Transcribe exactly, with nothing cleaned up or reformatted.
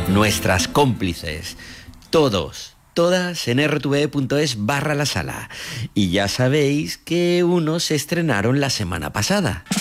nuestras cómplices, todos, todas en r t v e punto es barra la sala. Y ya sabéis que unos se estrenaron la semana pasada.